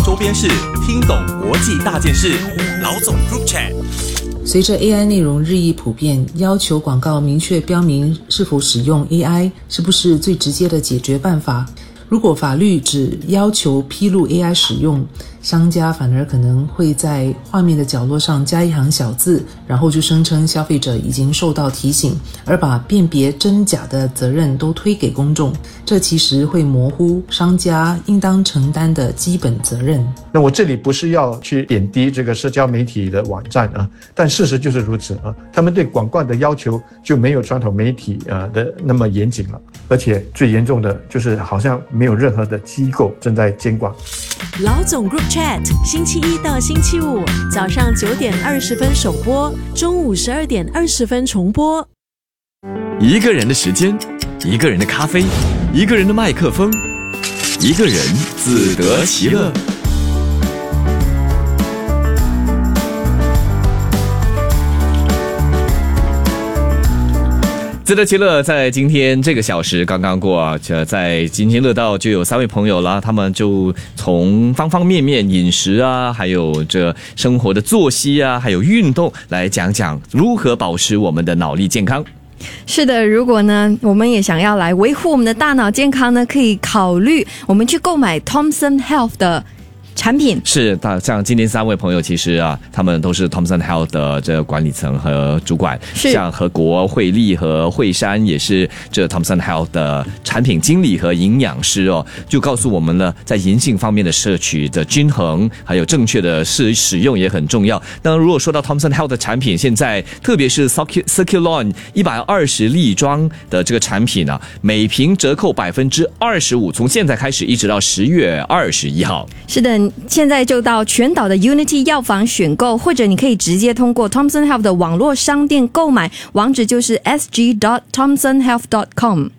周边事，听懂国际大件事。老总 Group Chat。 随着 AI 内容日益普遍，要求广告明确标明是否使用 AI 是不是最直接的解决办法？如果法律只要求披露 AI 使用，商家反而可能会在画面的角落上加一行小字，然后就声称消费者已经受到提醒，而把辨别真假的责任都推给公众。这其实会模糊商家应当承担的基本责任。 那我这里不是要去贬低这个社交媒体的网站啊，但事实就是如此啊，他们对广告的要求就没有传统媒体的那么严谨了，而且最严重的就是好像没有任何的机构正在监管。 老总 Group Chat 星期一到星期五早上9点20分首播，中午12点20分重播。 一个人的时间，一个人的咖啡，一个人的麦克风，一个人自得其乐。自得其乐在今天这个小时刚刚过，在津津乐道就有3位朋友啦，他们就从方方面面饮食啊，还有这生活的作息啊，还有运动来讲讲如何保持我们的脑力健康。 是的，如果呢我们也想要来维护我们的大脑健康呢，可以考虑我们去购买 Thomson Health 的产品。是，像今天3位朋友，其实啊，他们都是 Thomson Health 的这个管理层和主管，像和国、惠利和惠山也是这 Thomson Health 的产品经理和营养师哦，就告诉我们了，在银杏方面的摄取的均衡，还有正确的使用也很重要。当然，如果说到 Thomson Health 的产品，现在特别是 Circulon 120粒装的这个产品呢，每瓶折扣25%，从现在开始一直到10月21号。是的。现在就到全岛的 Unity 药房选购，或者你可以直接通过 Thomson Health 的网络商店购买，网址就是 sg.thomsonhealth.com。